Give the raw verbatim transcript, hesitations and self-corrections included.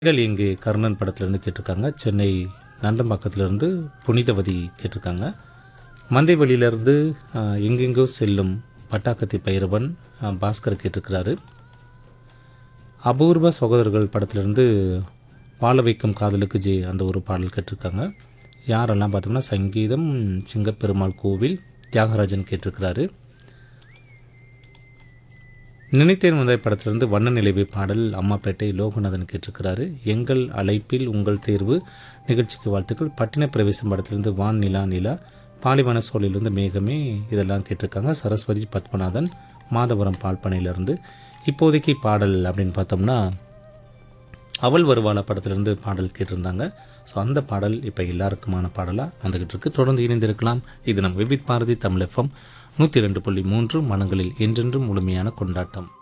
நீங்கள் இங்கு கர்ணன் படத்திலிருந்து கேட்டிருக்காங்க. சென்னை நந்தம்பாக்கத்திலிருந்து புனிதவதி கேட்டிருக்காங்க. மந்தை வழியிலிருந்து எங்கெங்கோ செல்லும் பட்டாக்கத்தி பைரவன் பாஸ்கர் கேட்டிருக்கிறாரு. அபூர்வ சகோதரர்கள் படத்திலிருந்து வாழ வைக்கும் காதலுக்கு ஜே அந்த ஒரு பாடல் கேட்டிருக்காங்க. யாரெல்லாம் பார்த்தோம்னா சங்கீதம் சிங்கப்பெருமாள் கோவில் தியாகராஜன் கேட்டிருக்கிறாரு. நினைத்தேன் வந்த படத்திலிருந்து வண்ண நிலைவை பாடல் அம்மாப்பேட்டை லோகநாதன் கேட்டிருக்கிறாரு. எங்கள் அழைப்பில் உங்கள் தேர்வு நிகழ்ச்சிக்கு வாழ்த்துக்கள். பட்டின பிரவேசம் படத்திலிருந்து வான் நிலா நிலா பாலிவன சோழிலிருந்து மேகமே இதெல்லாம் கேட்டிருக்காங்க. சரஸ்வதி பத்மநாதன் மாதவரம் பால்பனையிலிருந்து. இப்போதைக்கு பாடல் அப்படின்னு பார்த்தோம்னா அவள் வருவாள படத்திலிருந்து பாடல் கேட்டிருந்தாங்க. ஸோ அந்த பாடல் இப்போ எல்லாருக்குமான பாடலாக வந்துக்கிட்டு இருக்கு. தொடர்ந்து இணைந்திருக்கலாம். இது நம் விவித் பாரதி தமிழ் எஃப்எம் நூற்றி ரெண்டு புள்ளி மூன்று மனங்களில் என்றென்றும் முழுமையான கொண்டாட்டம்.